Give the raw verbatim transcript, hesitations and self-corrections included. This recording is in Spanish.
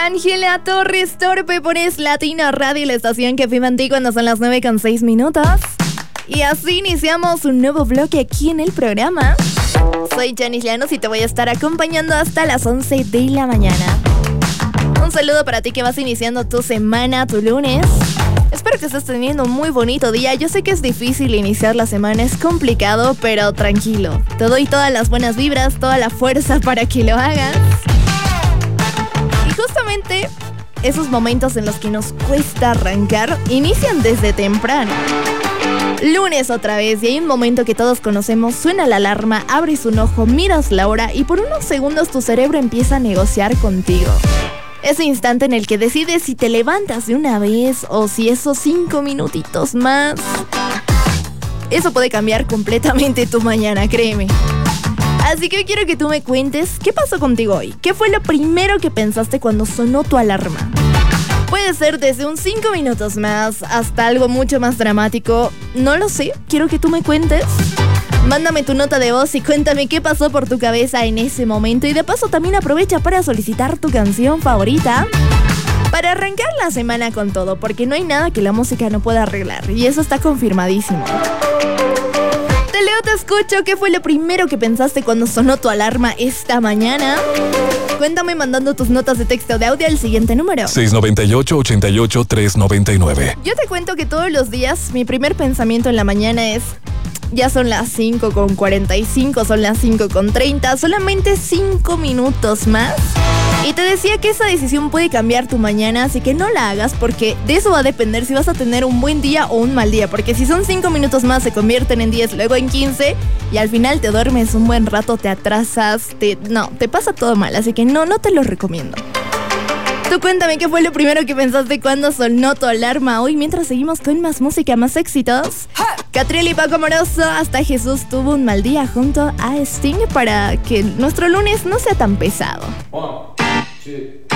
Ángela Torres Torpe, pones Latino Radio, la estación que vive en ti cuando son las nueve con seis minutos. Y así iniciamos un nuevo bloque aquí en el programa. Soy Janice Llanos y te voy a estar acompañando hasta las once de la mañana. Un saludo para ti que vas iniciando tu semana, tu lunes. Espero que estés teniendo un muy bonito día. Yo sé que es difícil iniciar la semana, es complicado, pero tranquilo. Te doy todas las buenas vibras, toda la fuerza para que lo hagas. Y justamente esos momentos en los que nos cuesta arrancar inician desde temprano. Lunes otra vez y hay un momento que todos conocemos, suena la alarma, abres un ojo, miras la hora y por unos segundos tu cerebro empieza a negociar contigo. Ese instante en el que decides si te levantas de una vez o si esos cinco minutitos más. Eso puede cambiar completamente tu mañana, créeme. Así que hoy quiero que tú me cuentes qué pasó contigo hoy. ¿Qué fue lo primero que pensaste cuando sonó tu alarma? Puede ser desde un cinco minutos más hasta algo mucho más dramático. No lo sé, quiero que tú me cuentes. Mándame tu nota de voz y cuéntame qué pasó por tu cabeza en ese momento. Y de paso también aprovecha para solicitar tu canción favorita para arrancar la semana con todo, porque no hay nada que la música no pueda arreglar. Y eso está confirmadísimo. Te leo, te escucho. ¿Qué fue lo primero que pensaste cuando sonó tu alarma esta mañana? Cuéntame mandando tus notas de texto de audio al siguiente número. seis nueve ocho, ocho ocho, tres nueve nueve. Yo te cuento que todos los días mi primer pensamiento en la mañana es: ya son las cinco con cuarenta y cinco, son las cinco con treinta, solamente cinco minutos más. Y te decía que esa decisión puede cambiar tu mañana, así que no la hagas porque de eso va a depender si vas a tener un buen día o un mal día. Porque si son cinco minutos más se convierten en diez, luego en quince y al final te duermes un buen rato, te atrasas, te, no, te pasa todo mal, así que no, no te lo recomiendo. Tú cuéntame qué fue lo primero que pensaste cuando sonó tu alarma hoy, mientras seguimos con más música, más éxitos. Catriel y Paco Amoroso, Hasta Jesús tuvo un mal día junto a Sting para que nuestro lunes no sea tan pesado. One, two.